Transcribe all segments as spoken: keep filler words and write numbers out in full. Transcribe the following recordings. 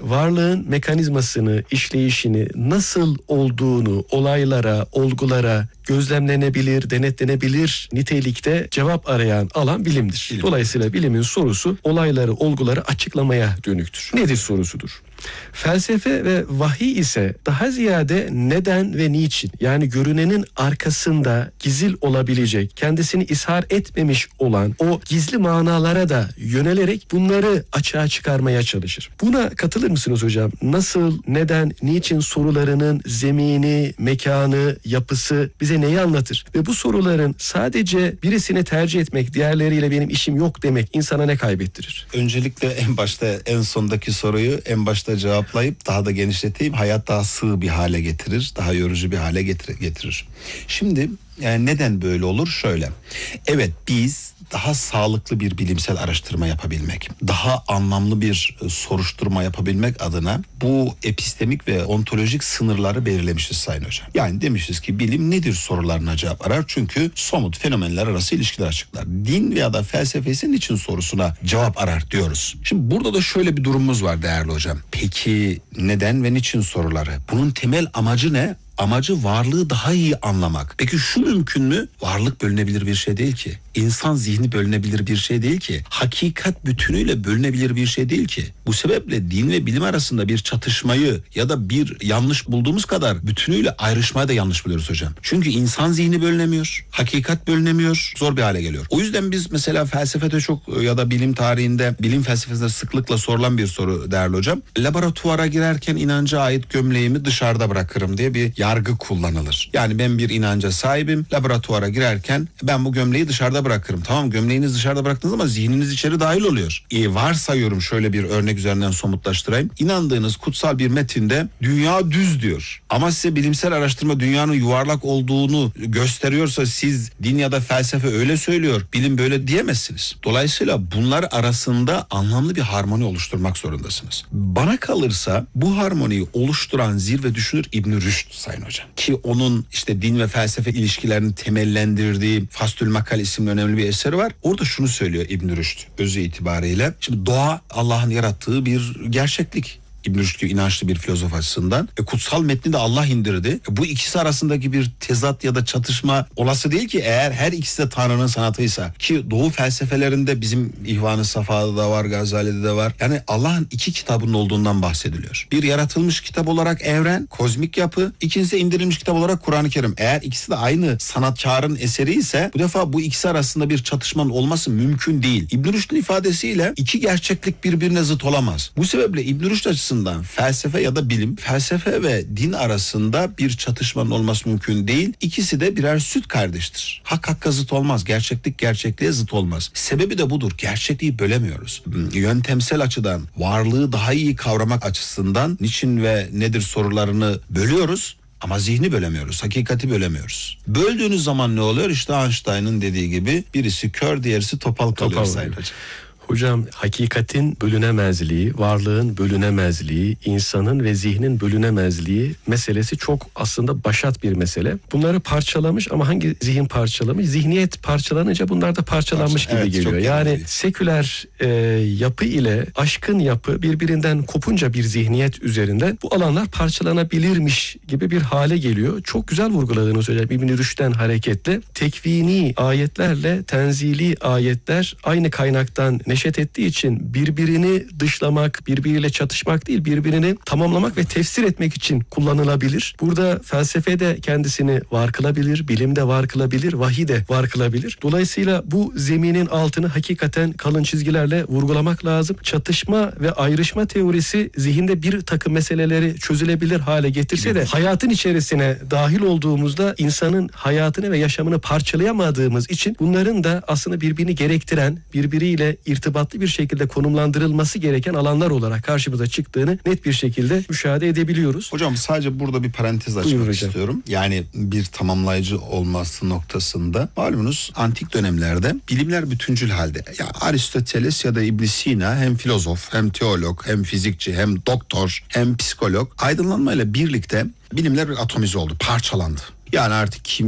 varlığın mekanizmasını, işleyişini, nasıl olduğunu olaylara, olgulara gözlemlenebilir, denetlenebilir nitelikte cevap arayan alan bilimdir. Bilim. Dolayısıyla bilimin sorusu olayları, olguları açıklamaya dönüktür. Nedir sorusudur? Felsefe ve vahiy ise daha ziyade neden ve niçin, yani görünenin arkasında gizil olabilecek, kendisini ishar etmemiş olan o gizli manalara da yönelerek bunları açığa çıkarmaya çalışır. Buna katılır mısınız hocam? Nasıl, neden, niçin sorularının zemini, mekanı, yapısı bize neyi anlatır? Ve bu soruların sadece birisini tercih etmek, diğerleriyle benim işim yok demek insana ne kaybettirir? Öncelikle en başta, en sondaki soruyu en başta cevaplayıp daha da genişleteyim. Hayat daha sığ bir hale getirir, daha yorucu bir hale getirir. getirir. Şimdi yani neden böyle olur? Şöyle. Evet, biz daha sağlıklı bir bilimsel araştırma yapabilmek, daha anlamlı bir soruşturma yapabilmek adına bu epistemik ve ontolojik sınırları belirlemişiz Sayın Hocam. Yani demişiz ki bilim nedir sorularına cevap arar. Çünkü somut fenomenler arası ilişkiler açıklar. Din veya da felsefesi niçin sorusuna cevap arar diyoruz. Şimdi burada da şöyle bir durumumuz var değerli hocam. Peki neden ve niçin soruları? Bunun temel amacı ne? Amacı varlığı daha iyi anlamak. Peki şu mümkün mü? Varlık bölünebilir bir şey değil ki. İnsan zihni bölünebilir bir şey değil ki. Hakikat bütünüyle bölünebilir bir şey değil ki. Bu sebeple din ve bilim arasında bir çatışmayı ya da bir yanlış bulduğumuz kadar bütünüyle ayrışmayı da yanlış buluyoruz hocam. Çünkü insan zihni bölünemiyor. Hakikat bölünemiyor. Zor bir hale geliyor. O yüzden biz mesela felsefede çok ya da bilim tarihinde, bilim felsefesinde sıklıkla sorulan bir soru değerli hocam. Laboratuvara girerken inanca ait gömleğimi dışarıda bırakırım diye bir yargı kullanılır. Yani ben bir inanca sahibim. Laboratuvara girerken ben bu gömleği dışarıda bırakırım. Tamam, gömleğinizi dışarıda bıraktınız ama zihniniz içeri dahil oluyor. E, varsayıyorum, şöyle bir örnek üzerinden somutlaştırayım. İnandığınız kutsal bir metinde dünya düz diyor. Ama size bilimsel araştırma dünyanın yuvarlak olduğunu gösteriyorsa siz din ya da felsefe öyle söylüyor, bilim böyle diyemezsiniz. Dolayısıyla bunlar arasında anlamlı bir harmoni oluşturmak zorundasınız. Bana kalırsa bu harmoniyi oluşturan zirve düşünür İbn Rüşd Sayın Hocam. Ki onun işte din ve felsefe ilişkilerini temellendirdiği Fastül Makal isimli önemli bir eseri var. Orada şunu söylüyor İbn Rüşd özü itibariyle. Şimdi doğa Allah'ın yarattığı bir gerçeklik. İbn Rüşd gibi inançlı bir filozof açısından. E, kutsal metni de Allah indirdi. E, bu ikisi arasındaki bir tezat ya da çatışma olası değil ki, eğer her ikisi de Tanrı'nın sanatıysa. Ki Doğu felsefelerinde bizim İhvan-ı Safa'da da var, Gazali'de de var. Yani Allah'ın iki kitabının olduğundan bahsediliyor. Bir yaratılmış kitap olarak evren, kozmik yapı. İkincisi indirilmiş kitap olarak Kur'an-ı Kerim. Eğer ikisi de aynı sanatkarın eseri ise bu defa bu ikisi arasında bir çatışmanın olması mümkün değil. İbn Rüşd'ün ifadesiyle iki gerçeklik birbirine zıt olamaz. Bu sebeple İbn Rüşd açısından felsefe ya da bilim, felsefe ve din arasında bir çatışmanın olması mümkün değil. İkisi de birer süt kardeştir. Hak hakka zıt olmaz. Gerçeklik gerçekliğe zıt olmaz. Sebebi de budur. Gerçekliği bölemiyoruz. Yöntemsel açıdan, varlığı daha iyi kavramak açısından niçin ve nedir sorularını bölüyoruz. Ama zihni bölemiyoruz, hakikati bölemiyoruz. Böldüğünüz zaman ne oluyor? İşte Einstein'ın dediği gibi birisi kör, diğerisi topal kalıyor topal Sayın Hocam. Hocam, hakikatin bölünemezliği, varlığın bölünemezliği, insanın ve zihnin bölünemezliği meselesi çok aslında başat bir mesele. Bunları parçalamış ama hangi zihin parçalamış? Zihniyet parçalanınca bunlar da parçalanmış Parça, gibi evet, geliyor. Yani önemli. Seküler e, yapı ile aşkın yapı birbirinden kopunca bir zihniyet üzerinde bu alanlar parçalanabilirmiş gibi bir hale geliyor. Çok güzel vurguladığınız hocam İbn Rüşd'den hareketle tekvini ayetlerle tenzili ayetler aynı kaynaktan neşet ettiği için birbirini dışlamak, birbiriyle çatışmak değil, birbirini tamamlamak ve tefsir etmek için kullanılabilir. Burada felsefe de kendisini var kılabilir, bilim de var kılabilir, vahiy de var kılabilir. Dolayısıyla bu zeminin altını hakikaten kalın çizgilerle vurgulamak lazım. Çatışma ve ayrışma teorisi zihinde bir takım meseleleri çözülebilir hale getirse de hayatın içerisine dahil olduğumuzda insanın hayatını ve yaşamını parçalayamadığımız için bunların da aslında birbirini gerektiren, birbiriyle irtibatlı bir şekilde konumlandırılması gereken alanlar olarak karşımıza çıktığını net bir şekilde müşahede edebiliyoruz. Hocam sadece burada bir parantez açmak istiyorum. Yani bir tamamlayıcı olması noktasında malumunuz antik dönemlerde bilimler bütüncül halde. Ya Aristoteles ya da İbn Sina hem filozof, hem teolog, hem fizikçi, hem doktor, hem psikolog, aydınlanmayla birlikte bilimler atomize oldu, parçalandı. Yani artık kimya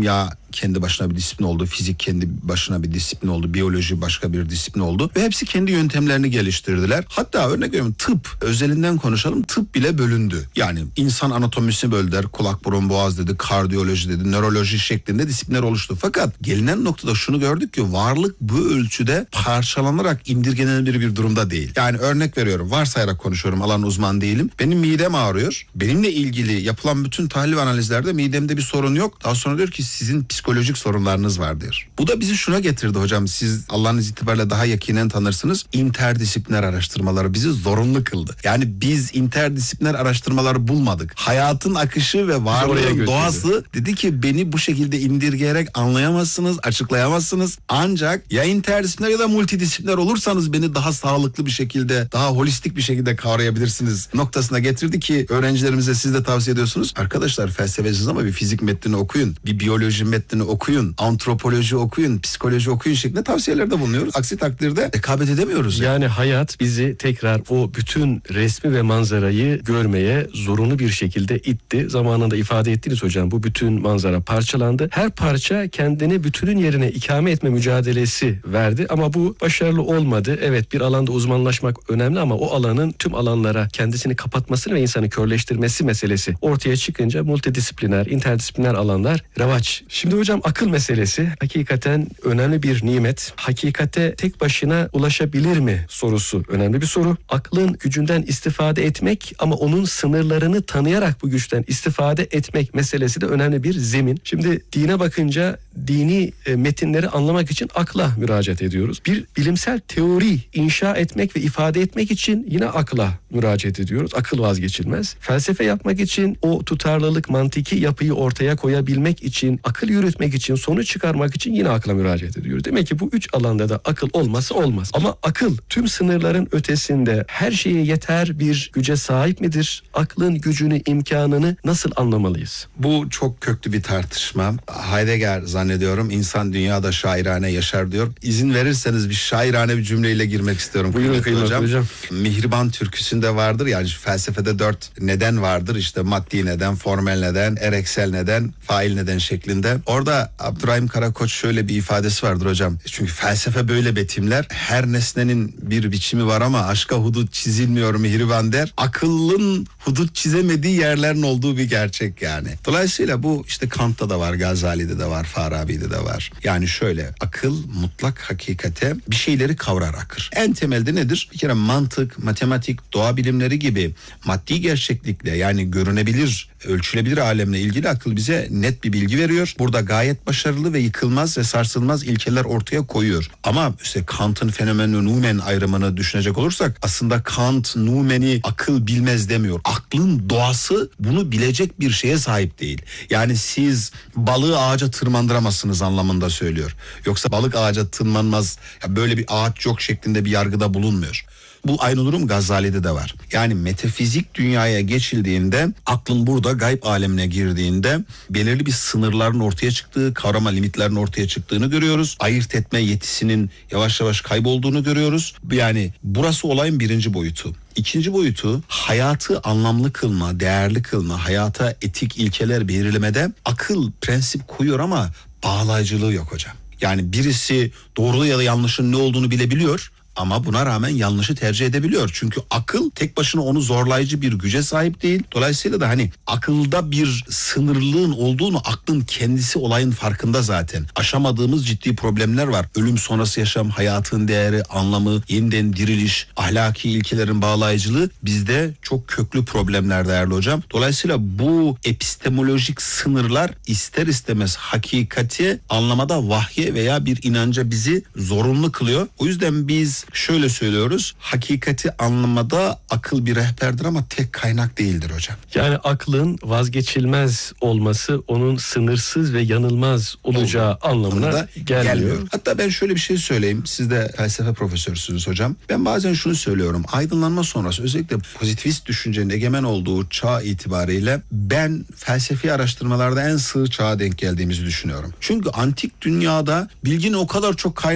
kendi başına bir disiplin oldu, fizik kendi başına bir disiplin oldu, biyoloji başka bir disiplin oldu ve hepsi kendi yöntemlerini geliştirdiler. Hatta örnek veriyorum, tıp özelinden konuşalım, tıp bile bölündü. Yani insan anatomisini böldüler, kulak burun boğaz dedi, kardiyoloji dedi, nöroloji şeklinde disiplinler oluştu. Fakat gelinen noktada şunu gördük ki varlık bu ölçüde parçalanarak indirgenebilir bir durumda değil. Yani örnek veriyorum, varsayarak konuşuyorum, alan uzman değilim. Benim midem ağrıyor. Benimle ilgili yapılan bütün tahlil ve analizlerde midemde bir sorun yok. Daha sonra diyor ki sizin psikolojik sorunlarınız var diyor. Bu da bizi şuna getirdi hocam. Siz Allah'ın itibariyle daha yakinen tanırsınız. İnterdisipliner araştırmaları bizi zorunlu kıldı. Yani biz interdisipliner araştırmaları bulmadık. Hayatın akışı ve varlığın doğası dedi ki beni bu şekilde indirgeyerek anlayamazsınız, açıklayamazsınız. Ancak ya interdisipliner ya da multidisipliner olursanız beni daha sağlıklı bir şekilde, daha holistik bir şekilde kavrayabilirsiniz noktasına getirdi ki öğrencilerimize siz de tavsiye ediyorsunuz. Arkadaşlar felsefesiz ama bir fizik metnini okuyun, bir biyoloji metnini okuyun, antropoloji okuyun, psikoloji okuyun şeklinde tavsiyelerde bulunuyoruz. Aksi takdirde rekabet edemiyoruz. Yani. yani hayat bizi tekrar o bütün resmi ve manzarayı görmeye zorunlu bir şekilde itti. Zamanında ifade ettiniz hocam, bu bütün manzara parçalandı. Her parça kendini bütünün yerine ikame etme mücadelesi verdi ama bu başarılı olmadı. Evet, bir alanda uzmanlaşmak önemli ama o alanın tüm alanlara kendisini kapatmasını ve insanı körleştirmesi meselesi ortaya çıkınca multidisipliner, interdisipliner alanlar revaç. Şimdi hocam akıl meselesi hakikaten önemli bir nimet. Hakikate tek başına ulaşabilir mi sorusu önemli bir soru. Aklın gücünden istifade etmek ama onun sınırlarını tanıyarak bu güçten istifade etmek meselesi de önemli bir zemin. Şimdi dine bakınca dini e, metinleri anlamak için akla müracaat ediyoruz. Bir bilimsel teori inşa etmek ve ifade etmek için yine akla müracaat ediyoruz. Akıl vazgeçilmez. Felsefe yapmak için o tutarlılık, mantiki yapıyı ortaya koyabilmek için, akıl yürütmek için, sonuç çıkarmak için yine akla müracaat ediyoruz. Demek ki bu üç alanda da akıl olmazsa olmaz. Ama akıl tüm sınırların ötesinde her şeye yeter bir güce sahip midir? Aklın gücünü, imkanını nasıl anlamalıyız? Bu çok köklü bir tartışma. Heidegger zannediyorum insan dünyada şairane yaşar diyor. İzin verirseniz bir şairane bir cümleyle girmek istiyorum. Buyurun kıymetli hocam. hocam. Mihriban türküsünde vardır yani felsefede dört neden vardır. İşte maddi neden, formel neden, ereksel neden, fail neden şeklinde. Orada Abdurrahim Karakoç şöyle bir ifadesi vardır hocam. Çünkü felsefe böyle betimler. Her nesnenin bir biçimi var ama aşka hudut çizilmiyor mihriban der. Akıllın hudut çizemediği yerlerin olduğu bir gerçek yani. Dolayısıyla bu işte Kant'ta da var, Gazali'de de var, Farabi'de de var. Yani şöyle, akıl mutlak hakikate bir şeyleri kavrar akır. En temelde nedir? Bir kere mantık, matematik, doğa bilimleri gibi maddi gerçeklikle yani görünebilir, ölçülebilir alemle ilgili akıl bize net bir bilgi veriyor. Burada gayet başarılı ve yıkılmaz ve sarsılmaz ilkeler ortaya koyuyor. Ama işte Kant'ın fenomen ve numen ayrımını düşünecek olursak aslında Kant numeni akıl bilmez demiyor. Aklın doğası bunu bilecek bir şeye sahip değil. Yani siz balığı ağaca tırmandıramazsınız anlamında söylüyor. Yoksa balık ağaca tırmanmaz, ya böyle bir ağaç yok şeklinde bir yargıda bulunmuyor. Bu aynı durum Gazali'de de var. Yani metafizik dünyaya geçildiğinde, aklın burada gayb alemine girdiğinde belirli bir sınırların ortaya çıktığı, kavrama limitlerin ortaya çıktığını görüyoruz. Ayırt etme yetisinin yavaş yavaş kaybolduğunu görüyoruz. Yani burası olayın birinci boyutu. İkinci boyutu hayatı anlamlı kılma, değerli kılma, hayata etik ilkeler belirlemede akıl prensip koyuyor ama bağlayıcılığı yok hocam. Yani birisi doğru ya da yanlışın ne olduğunu bilebiliyor. Ama buna rağmen yanlışı tercih edebiliyor. Çünkü akıl tek başına onu zorlayıcı bir güce sahip değil. Dolayısıyla da hani akılda bir sınırlığın olduğunu aklın kendisi olayın farkında zaten. Aşamadığımız ciddi problemler var. Ölüm sonrası yaşam, hayatın değeri, anlamı, yeniden diriliş, ahlaki ilkelerin bağlayıcılığı bizde çok köklü problemler değerli hocam. Dolayısıyla bu epistemolojik sınırlar ister istemez hakikati anlamada vahye veya bir inanca bizi zorunlu kılıyor. O yüzden biz şöyle söylüyoruz, hakikati anlamada akıl bir rehberdir ama tek kaynak değildir hocam. Yani aklın vazgeçilmez olması onun sınırsız ve yanılmaz olacağı Oldu. anlamına da gelmiyor. gelmiyor. Hatta ben şöyle bir şey söyleyeyim, siz de felsefe profesörüsünüz hocam. Ben bazen şunu söylüyorum, aydınlanma sonrası özellikle pozitivist düşüncenin egemen olduğu çağ itibariyle ben felsefi araştırmalarda en sığ çağa denk geldiğimizi düşünüyorum. Çünkü antik dünyada bilginin o kadar çok kaynağı